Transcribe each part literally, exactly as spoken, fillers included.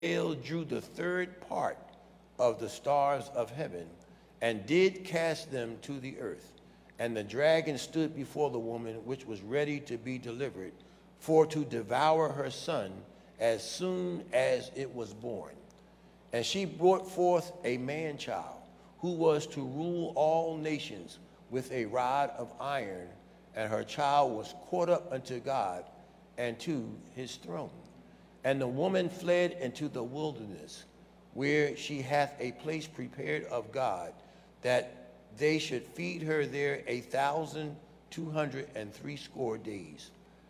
Baal drew the third part of the stars of heaven and did cast them to the earth. And the dragon stood before the woman which was ready to be delivered, for to devour her son as soon as it was born. And she brought forth a man child, who was to rule all nations with a rod of iron, and her child was caught up unto God and to his throne. And the woman fled into the wilderness, where she hath a place prepared of God, that they should feed her there a thousand two hundred and threescore days.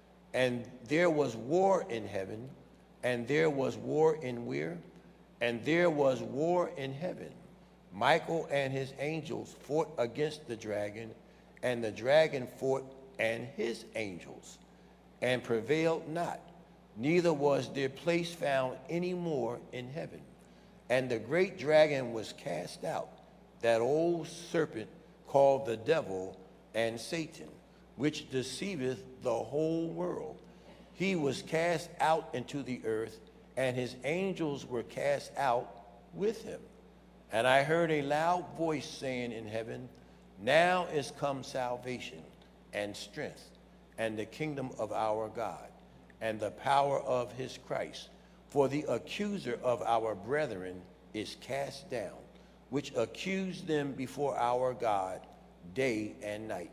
And there was war in heaven, and there was war in where? And there was war in heaven. Michael and his angels fought against the dragon, and the dragon fought and his angels, and prevailed not. Neither was their place found any more in heaven. And the great dragon was cast out, that old serpent called the devil and Satan, which deceiveth the whole world. He was cast out into the earth, and his angels were cast out with him. And I heard a loud voice saying in heaven, Now is come salvation and strength, and the kingdom of our God, and the power of his Christ. For the accuser of our brethren is cast down, which accused them before our God day and night.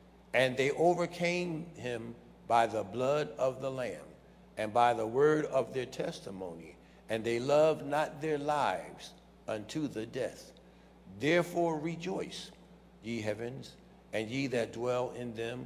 And they overcame him by the blood of the Lamb, and by the word of their testimony, and they loved not their lives unto the death. Therefore rejoice, ye heavens, and ye that dwell in them.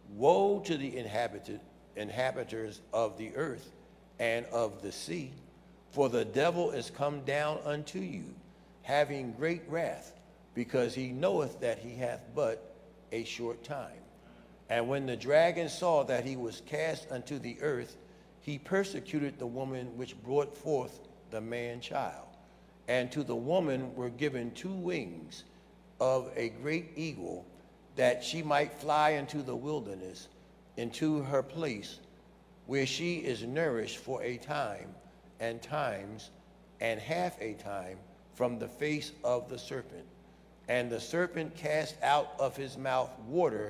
Woe to the inhabited inhabitants of the earth and of the sea, for the devil is come down unto you, having great wrath, because he knoweth that he hath but a short time. And when the dragon saw that he was cast unto the earth, he persecuted the woman which brought forth the man child. And to the woman were given two wings of a great eagle, that she might fly into the wilderness, into her place, where she is nourished for a time and times and half a time from the face of the serpent. And the serpent cast out of his mouth water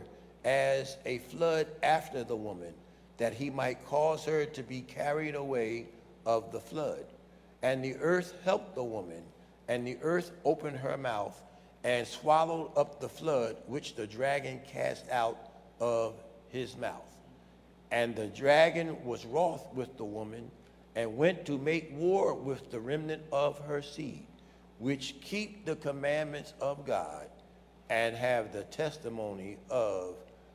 as a flood after the woman, that he might cause her to be carried away of the flood. And the earth helped the woman, and the earth opened her mouth and swallowed up the flood which the dragon cast out of his mouth. And the dragon was wroth with the woman, and went to make war with the remnant of her seed, which keep the commandments of God, and have the testimony of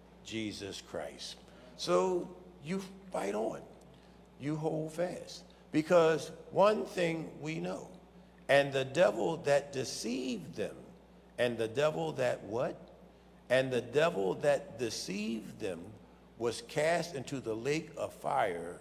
Jesus Christ. So you fight on, you hold fast, because one thing we know, and the devil that deceived them, and the devil that what? And the devil that deceived them was cast into the lake of fire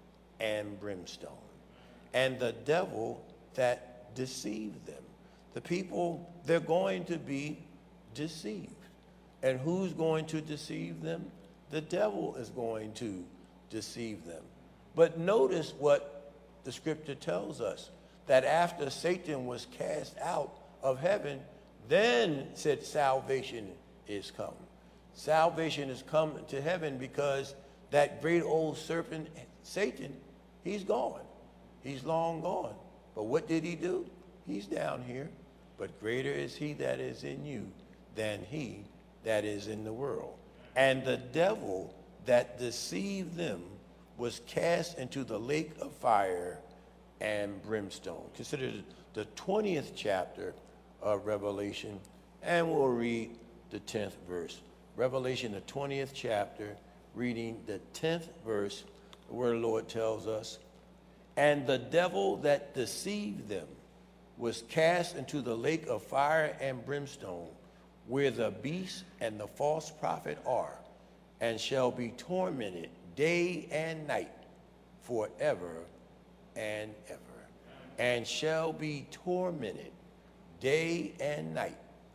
and brimstone. And the devil that deceived them. The people, they're going to be deceived. And who's going to deceive them? The devil is going to deceive them. But notice what the scripture tells us, that after Satan was cast out of heaven, then said salvation is come. Salvation has come to heaven because that great old serpent, Satan, he's gone. He's long gone. But what did he do? He's down here. But greater is he that is in you than he that is in the world. And the devil that deceived them was cast into the lake of fire and brimstone. Consider the twentieth chapter of Revelation, and we'll read the tenth verse. Revelation, the twentieth chapter, reading the tenth verse, where the Lord tells us, And the devil that deceived them was cast into the lake of fire and brimstone, where the beast and the false prophet are, and shall be tormented day and night forever and ever. And shall be tormented day and night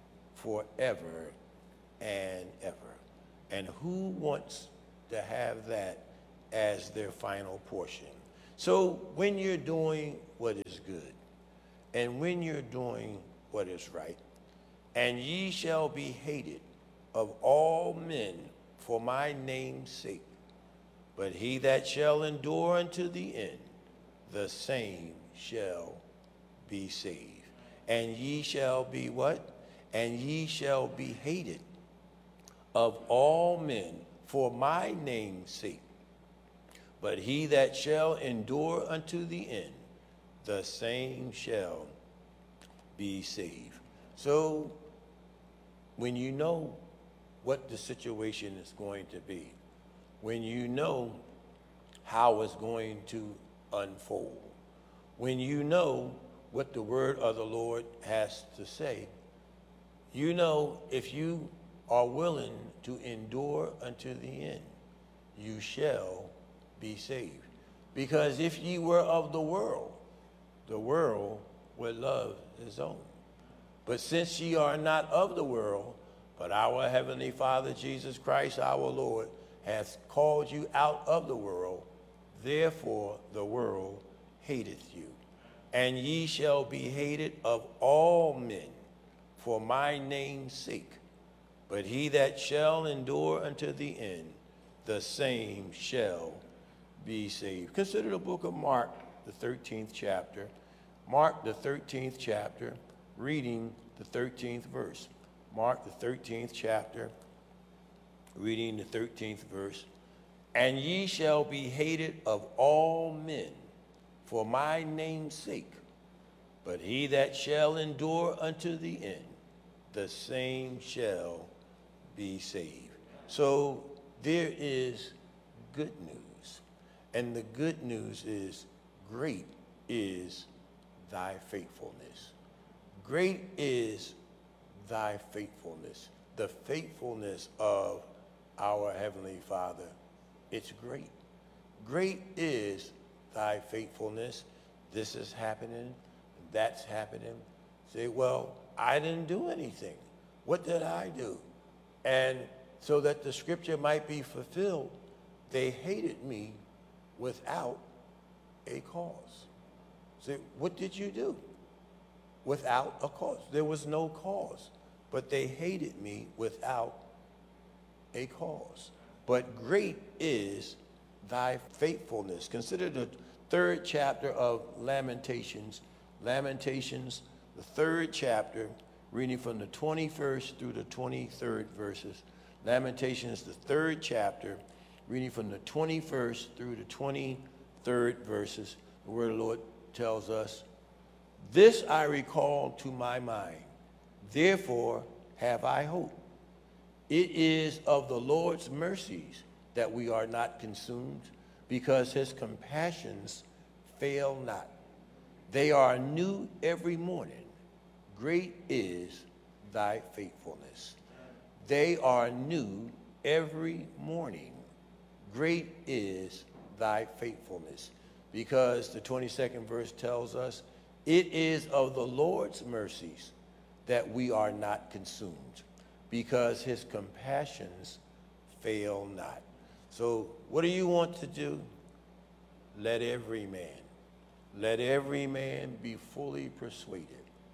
forever and ever. And who wants to have that as their final portion? So when you're doing what is good, and when you're doing what is right, and ye shall be hated of all men for my name's sake, but he that shall endure unto the end, the same shall be saved. And ye shall be what? And ye shall be hated of all men for my name's sake. But he that shall endure unto the end, the same shall be saved. So when you know what the situation is going to be, when you know how it's going to unfold, when you know what the word of the Lord has to say, you know if you are willing to endure unto the end, you shall be saved. Because if ye were of the world, the world would love his own. But since ye are not of the world, but our heavenly Father, Jesus Christ our Lord, hath called you out of the world, therefore the world hateth you. And ye shall be hated of all men for my name's sake. But he that shall endure unto the end, the same shall be saved. Consider the book of Mark, the thirteenth chapter. Mark, the thirteenth chapter, reading the thirteenth verse. Mark, the thirteenth chapter, reading the thirteenth verse. And ye shall be hated of all men for my name's sake, but he that shall endure unto the end, the same shall be saved. So there is good news, and the good news is, great is thy faithfulness. Great is thy faithfulness. The faithfulness of our Heavenly Father, it's great. Great is thy faithfulness. This is happening, that's happening. Say, well, I didn't do anything. What did I do? And so that the scripture might be fulfilled, they hated me without a cause. Say, what did you do? Without a cause. There was no cause, but they hated me without a cause. But great is thy faithfulness. Consider the third chapter of Lamentations. Lamentations, the third chapter, reading from the twenty-first through the twenty-third verses. Lamentations, the third chapter, reading from the twenty-first through the twenty-third verses. The word of the Lord tells us, this I recall to my mind, therefore have I hope. It is of the Lord's mercies that we are not consumed, because his compassions fail not. They are new every morning. Great is thy faithfulness. They are new every morning. Great is thy faithfulness. Because the twenty-second verse tells us, it is of the Lord's mercies that we are not consumed, because his compassions fail not. So what do you want to do? Let every man, let every man be fully persuaded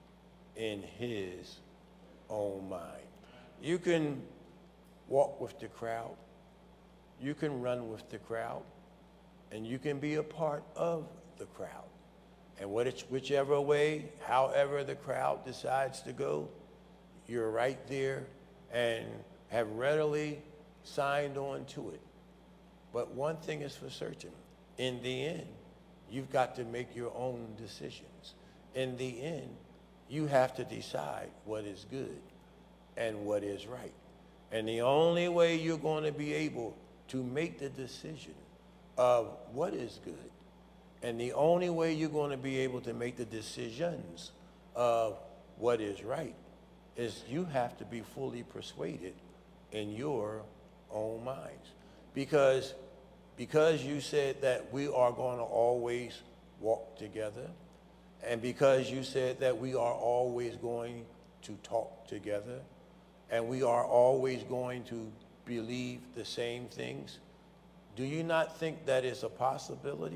in his own mind. You can walk with the crowd, you can run with the crowd, and you can be a part of the crowd. And what it's, whichever way, however the crowd decides to go, you're right there and have readily signed on to it. But one thing is for certain, in the end, you've got to make your own decisions. In the end, you have to decide what is good and what is right. And the only way you're going to be able to make the decision of what is good, and the only way you're going to be able to make the decisions of what is right, is you have to be fully persuaded in your own minds. Because, because you said that we are going to always walk together, and because you said that we are always going to talk together, and we are always going to believe the same things, do you not think that is a possibility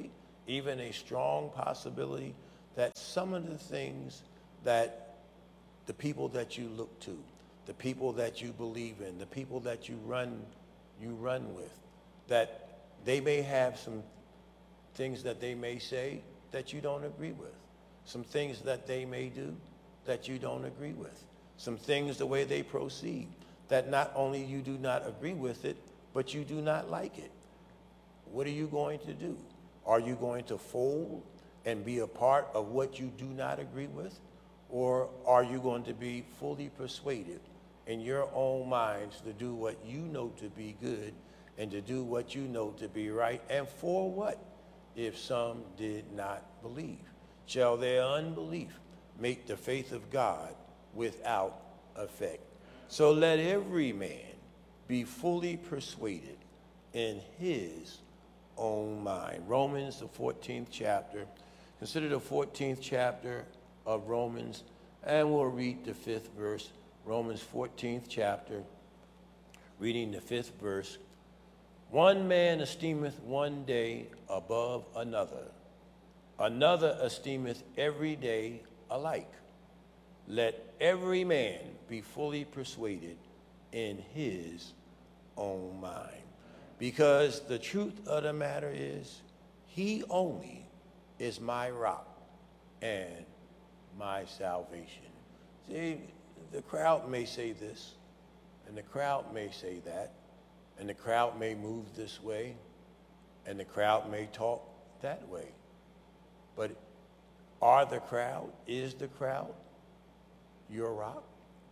even a strong possibility that some of the things that the people that you look to, the people that you believe in, the people that you run, you run with, that they may have some things that they may say that you don't agree with, some things that they may do that you don't agree with, some things the way they proceed that not only you do not agree with it, but you do not like it. What are you going to do? Are you going to fold and be a part of what you do not agree with? Or are you going to be fully persuaded in your own minds to do what you know to be good and to do what you know to be right? And for what? If some did not believe, shall their unbelief make the faith of God without effect? So let every man be fully persuaded in his own mind. Romans, the fourteenth chapter. Consider the fourteenth chapter of Romans, and we'll read the fifth verse. Romans fourteenth chapter, reading the fifth verse. One man esteemeth one day above another. Another esteemeth every day alike. Let every man be fully persuaded in his own mind. Because the truth of the matter is, he only is my rock and my salvation. See, the crowd may say this, and the crowd may say that, and the crowd may move this way, and the crowd may talk that way. But are the crowd, is the crowd your rock?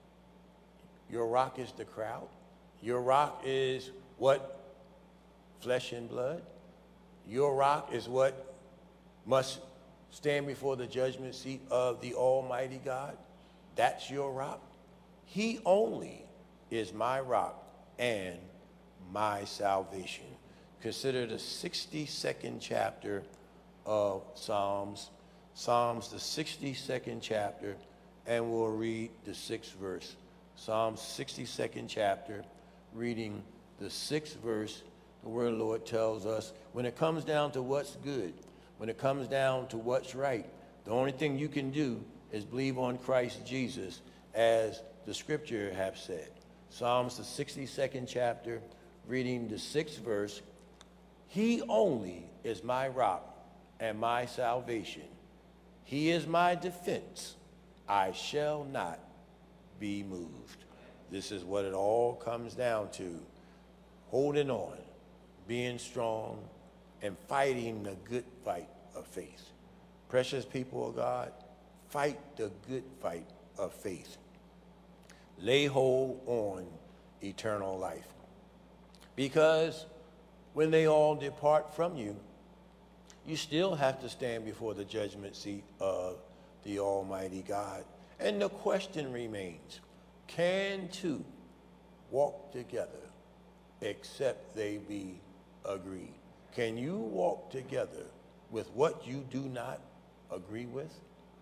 Your rock is the crowd. Your rock is what? Flesh and blood. Your rock is what must stand before the judgment seat of the Almighty God. That's your rock. He only is my rock and my salvation. Consider the sixty-second chapter of Psalms. Psalms, the sixty-second chapter, and we'll read the sixth verse. Psalms sixty-second chapter, reading the sixth verse. The word of the Lord tells us, when it comes down to what's good, when it comes down to what's right, the only thing you can do is believe on Christ Jesus, as the scripture have said. Psalms, the sixty-second chapter, reading the sixth verse. He only is my rock and my salvation. He is my defense. I shall not be moved. This is what it all comes down to. Holding on, being strong, and fighting the good fight of faith. Precious people of God, fight the good fight of faith. Lay hold on eternal life. Because when they all depart from you, you still have to stand before the judgment seat of the Almighty God. And the question remains, can two walk together except they be agreed? Can you walk together with what you do not agree with?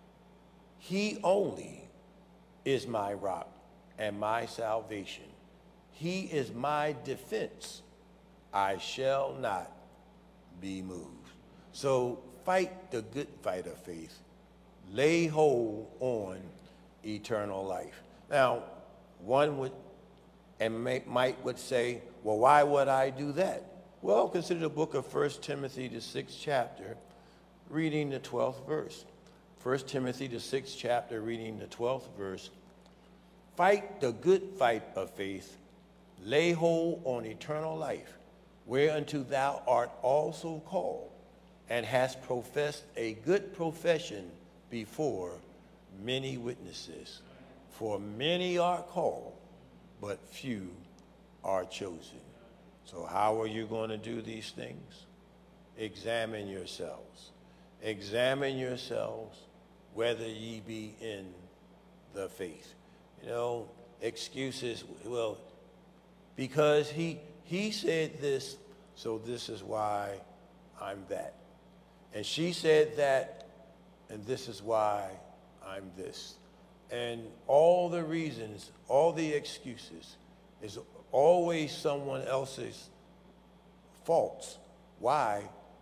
He only is my rock and my salvation. He is my defense. I shall not be moved. So fight the good fight of faith. Lay hold on eternal life. Now, one would and may, might would say, well, why would I do that? Well, consider the book of First Timothy, the sixth chapter, reading the twelfth verse. First Timothy, the sixth chapter, reading the twelfth verse. Fight the good fight of faith. Lay hold on eternal life, whereunto thou art also called, and hast professed a good profession before many witnesses. For many are called, but few are chosen. So how are you going to do these things? Examine yourselves. Examine yourselves whether ye be in the faith. You know, excuses, well, because he he said this, so this is why I'm that. And she said that, and this is why I'm this. And all the reasons, all the excuses is always someone else's faults. Why?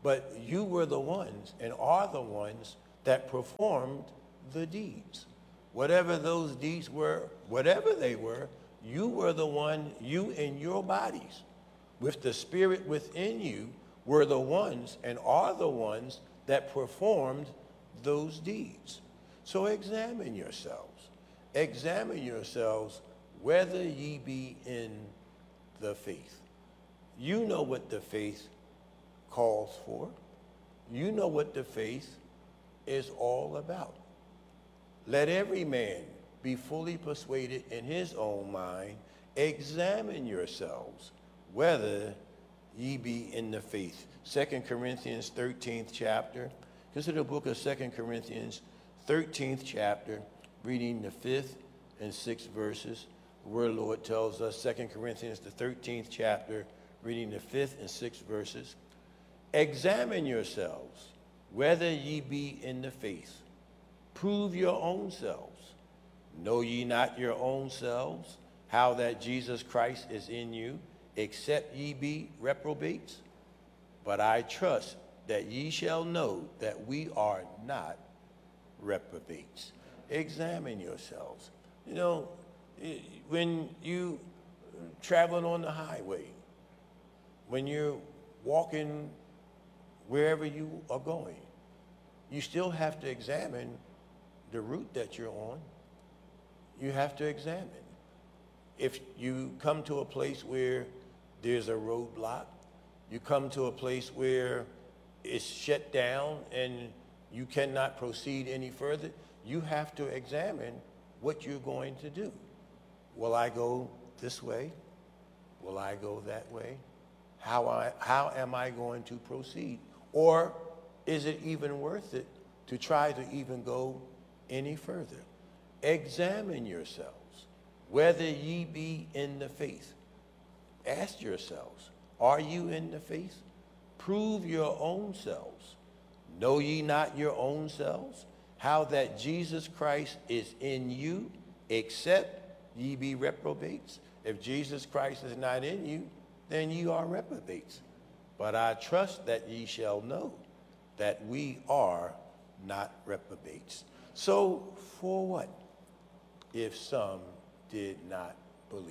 but you were the ones and are the ones that performed the deeds. Whatever those deeds were, whatever they were, you were the one, you and your bodies, with the Spirit within you, were the ones and are the ones that performed those deeds. So examine yourselves. Examine yourselves whether ye be in the faith. You know what the faith calls for. You know what the faith is all about. Let every man be fully persuaded in his own mind. Examine yourselves whether ye be in the faith. Second Corinthians thirteenth chapter. Consider the book of Second Corinthians thirteenth chapter, reading the fifth and sixth verses. The word of the Lord tells us, Second Corinthians the thirteenth chapter, reading the fifth and sixth verses. Examine yourselves whether ye be in the faith. Prove your own selves. Know ye not your own selves, how that Jesus Christ is in you, except ye be reprobates? But I trust that ye shall know that we are not reprobates. Examine yourselves. You know, when you traveling on the highway, when you're walking wherever you are going, you still have to examine the route that you're on. You have to examine. If you come to a place where there's a roadblock, you come to a place where it's shut down and you cannot proceed any further, you have to examine what you're going to do. Will I go this way? Will I go that way? How, I, how am I going to proceed? Or is it even worth it to try to even go any further? Examine yourselves whether ye be in the faith. Ask yourselves, are you in the faith? Prove your own selves. Know ye not your own selves, how that Jesus Christ is in you, except ye be reprobates? If Jesus Christ is not in you, then you are reprobates. But I trust that ye shall know that we are not reprobates. So for what if some did not believe?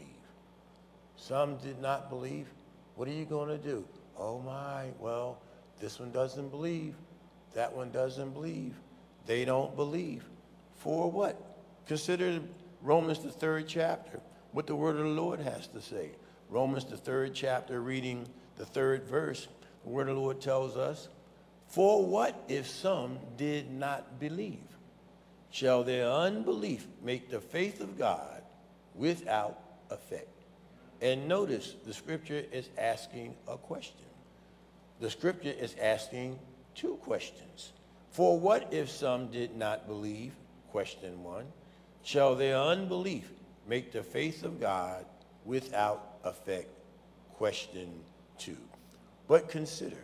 Some did not believe. What are you going to do? Oh my, well, this one doesn't believe. That one doesn't believe. They don't believe. For what? Consider Romans the third chapter, what the word of the Lord has to say. Romans the third chapter, reading the third verse, the word of the Lord tells us, for what if some did not believe? Shall their unbelief make the faith of God without effect? And notice the scripture is asking a question. The scripture is asking two questions. For what if some did not believe? Question one. Shall their unbelief make the faith of God without effect? Question two. But consider,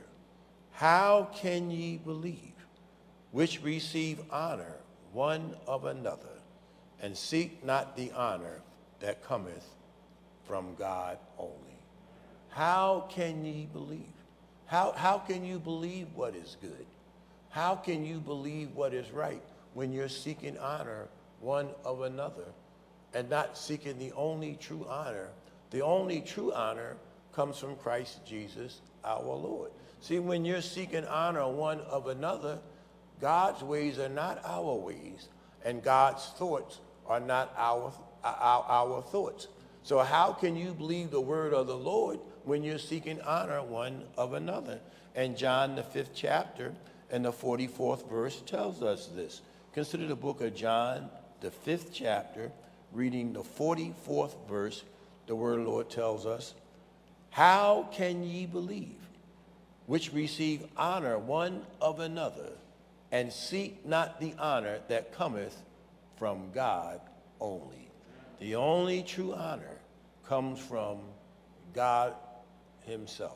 how can ye believe, which receive honor one of another, and seek not the honor that cometh from God only? How can ye believe? How, how can you believe what is good? How can you believe what is right when you're seeking honor one of another and not seeking the only true honor? The only true honor comes from Christ Jesus our Lord. See, when you're seeking honor one of another, God's ways are not our ways, and God's thoughts are not our, our, our thoughts. So how can you believe the word of the Lord when you're seeking honor one of another? And John, the fifth chapter and the forty-fourth verse tells us this. Consider the book of John, the fifth chapter, reading the forty-fourth verse. The word of the Lord tells us, how can ye believe, which receive honor one of another, and seek not the honor that cometh from God only? The only true honor comes from God himself,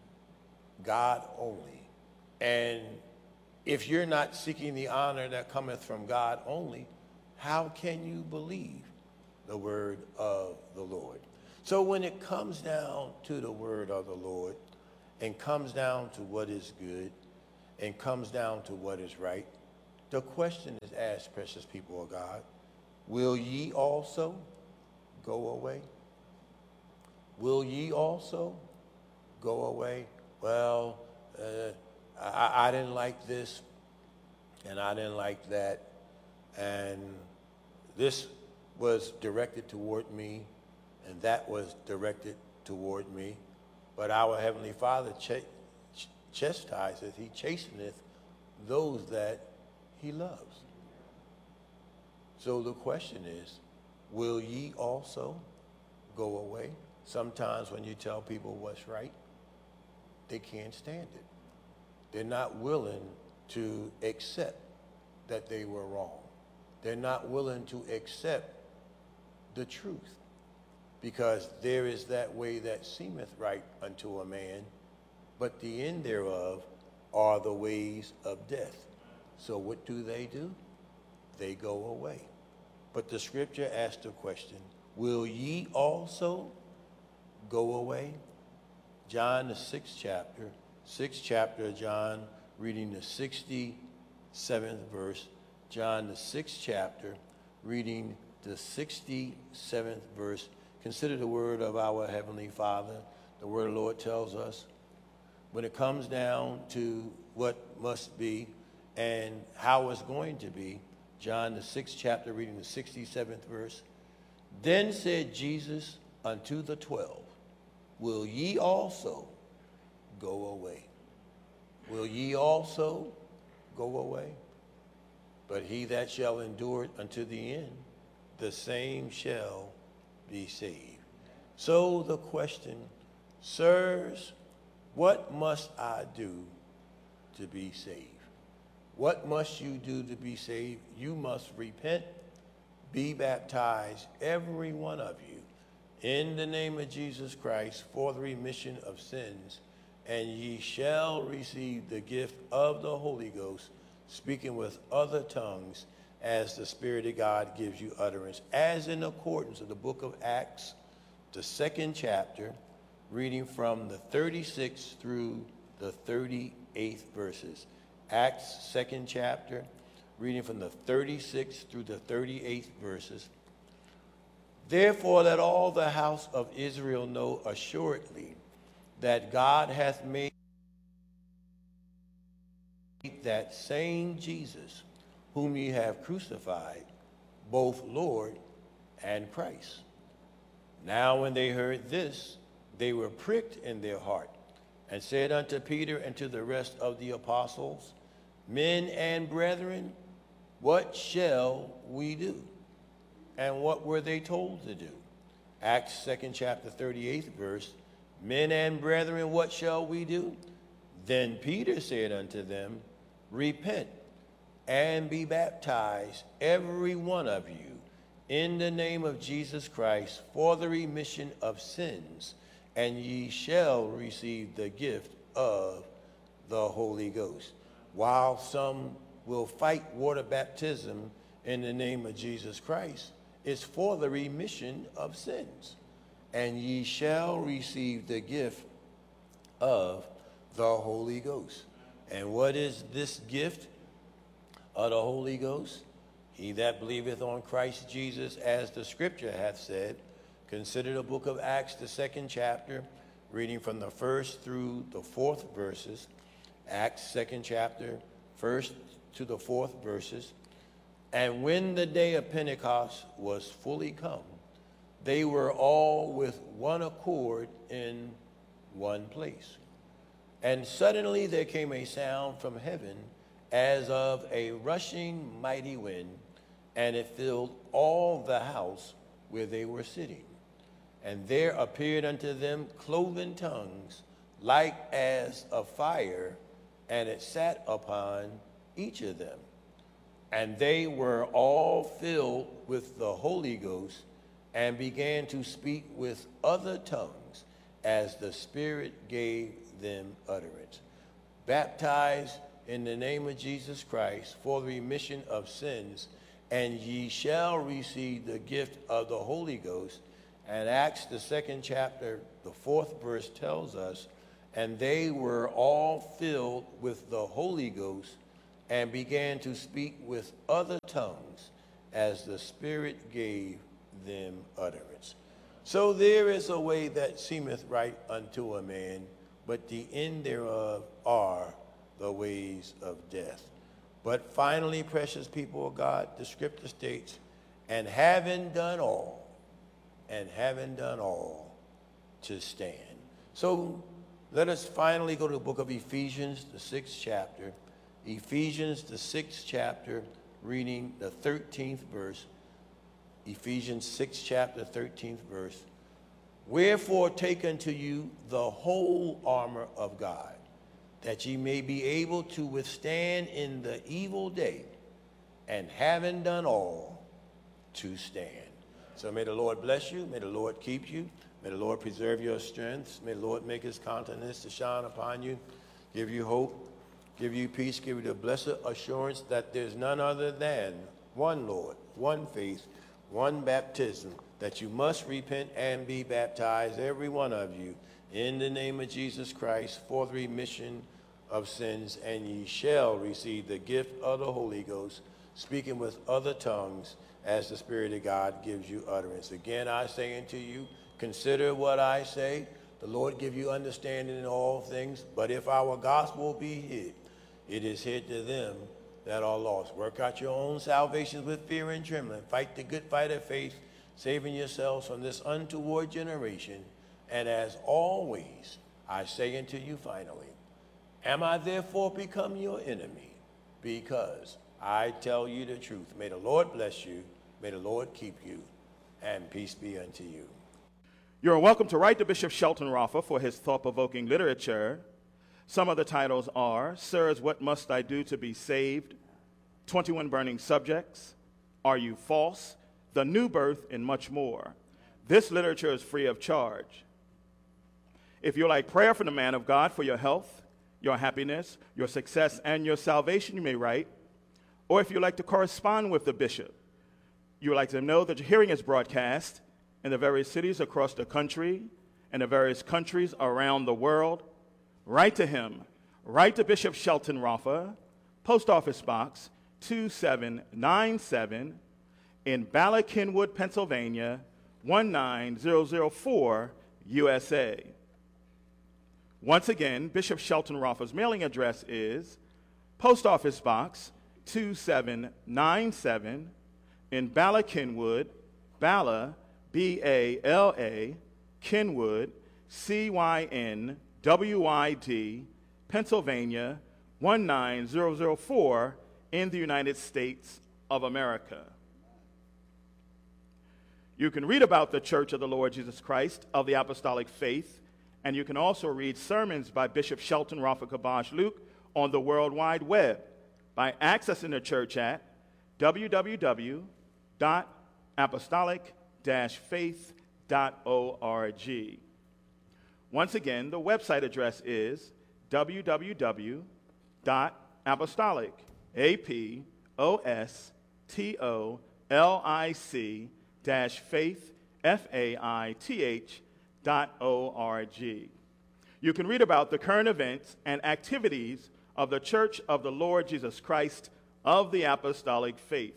God only. And if you're not seeking the honor that cometh from God only, how can you believe the word of the Lord? So when it comes down to the word of the Lord and comes down to what is good, and comes down to what is right, the question is asked, precious people of God, will ye also go away? Will ye also go away? Well, uh, I, I didn't like this, and I didn't like that, and this was directed toward me, and that was directed toward me. But our Heavenly Father ch- ch- chastiseth, he chasteneth those that he loves. So the question is, will ye also go away? Sometimes when you tell people what's right, they can't stand it. They're not willing to accept that they were wrong. They're not willing to accept the truth, because there is that way that seemeth right unto a man, but the end thereof are the ways of death. So what do they do? They go away. But the scripture asks the question, will ye also go away? John, the sixth chapter, sixth chapter of John, reading the sixty-seventh verse. John, the sixth chapter, reading the sixty-seventh verse. Consider the word of our Heavenly Father. The word of the Lord tells us, when it comes down to what must be and how it's going to be, John, the sixth chapter, reading the sixty-seventh verse, then said Jesus unto the twelve, will ye also go away? Will ye also go away? But he that shall endure it unto the end, the same shall be saved. So the question, sirs, what must I do to be saved? What must you do to be saved? You must repent, be baptized, every one of you, in the name of Jesus Christ for the remission of sins, and ye shall receive the gift of the Holy Ghost, speaking with other tongues as the Spirit of God gives you utterance, as in accordance with the book of Acts, the second chapter, reading from the thirty-sixth through the thirty-eighth verses. Acts, second chapter, reading from the thirty-sixth through the thirty-eighth verses. Therefore let all the house of Israel know assuredly that God hath made that same Jesus, whom ye have crucified, both Lord and Christ. Now when they heard this, they were pricked in their heart, and said unto Peter and to the rest of the apostles, men and brethren, what shall we do? And what were they told to do? Acts second chapter, thirty-eighth verse, men and brethren, what shall we do? Then Peter said unto them, repent and be baptized, every one of you, in the name of Jesus Christ, for the remission of sins, and ye shall receive the gift of the Holy Ghost. While some will fight water baptism in the name of Jesus Christ, it's for the remission of sins. And ye shall receive the gift of the Holy Ghost. And what is this gift of the Holy Ghost? He that believeth on Christ Jesus, as the scripture hath said. Consider the book of Acts, the second chapter, reading from the first through the fourth verses. Acts, second chapter, first to the fourth verses. And when the day of Pentecost was fully come, they were all with one accord in one place. And suddenly there came a sound from heaven as of a rushing mighty wind, and it filled all the house where they were sitting. And there appeared unto them cloven tongues, like as of fire, and it sat upon each of them. And they were all filled with the Holy Ghost, and began to speak with other tongues, as the Spirit gave them utterance. Baptized in the name of Jesus Christ for the remission of sins, and ye shall receive the gift of the Holy Ghost. And Acts, the second chapter, the fourth verse tells us, And they were all filled with the Holy Ghost and began to speak with other tongues as the Spirit gave them utterance. So there is a way that seemeth right unto a man, but the end thereof are the ways of death. But finally, precious people of God, the scripture states, and having done all, and having done all, to stand. So let us finally go to the book of Ephesians, the sixth chapter. Ephesians, the sixth chapter, reading the thirteenth verse. Ephesians six chapter, thirteenth verse. Wherefore take unto you the whole armor of God, that ye may be able to withstand in the evil day, and having done all, to stand. So may the Lord bless you. May the Lord keep you. May the Lord preserve your strength. May the Lord make his countenance to shine upon you, give you hope, give you peace, give you the blessed assurance that there's none other than one Lord, one faith, one baptism, that you must repent and be baptized, every one of you, in the name of Jesus Christ, for the remission of sins, and ye shall receive the gift of the Holy Ghost, speaking with other tongues as the Spirit of God gives you utterance. Again, I say unto you, consider what I say. The Lord give you understanding in all things. But if our gospel be hid, it is hid to them that are lost. Work out your own salvation with fear and trembling. Fight the good fight of faith, saving yourselves from this untoward generation. And as always, I say unto you finally, am I therefore become your enemy? Because I tell you the truth. May the Lord bless you. May the Lord keep you. And peace be unto you. You're welcome to write to Bishop Shelton Roffer for his thought-provoking literature. Some of the titles are, Sirs, What Must I Do to Be Saved? twenty-one Burning Subjects, Are You False? The New Birth, and much more. This literature is free of charge. If you like prayer from the man of God for your health, your happiness, your success, and your salvation, you may write. Or if you like to correspond with the bishop, you would like to know that your hearing is broadcast in the various cities across the country and the various countries around the world, write to him. Write to Bishop Shelton Roffer, Post Office Box two seven nine seven in Bala Kenwood, Pennsylvania, one nine zero zero four, U S A. Once again, Bishop Shelton Roffer's mailing address is Post Office Box two seven nine seven in Bala Kenwood, Bala, B A L A, Kenwood, C Y N W Y D, Pennsylvania, one nine zero zero four in the United States of America. You can read about the Church of the Lord Jesus Christ of the Apostolic Faith, and you can also read sermons by Bishop Shelton Roffer Kabash Luke on the World Wide Web by accessing the church at w w w dot apostolic dash faith dot org. Once again, the website address is w w w dot apostolic dash faith F A I T H dot O R G. You can read about the current events and activities of the Church of the Lord Jesus Christ of the Apostolic Faith.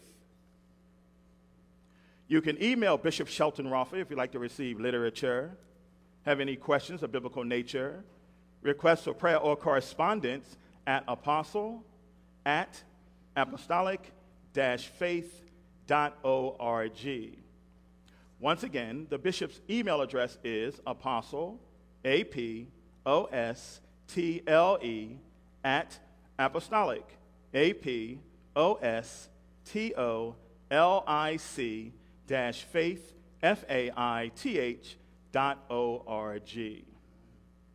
You can email Bishop Shelton Roffer if you'd like to receive literature, have any questions of biblical nature, requests for prayer or correspondence at apostle at apostolic dash faith dot org. Once again, the bishop's email address is apostle, A P O S T L E, at apostolic, A P O S T O L I C, dash faith, F A I T H, dot O R G.